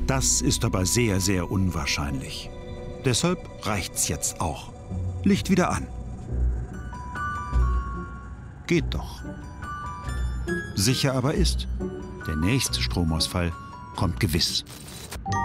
Das ist aber sehr, sehr unwahrscheinlich. Deshalb reicht's jetzt auch. Licht wieder an. Geht doch. Sicher aber ist, der nächste Stromausfall kommt gewiss.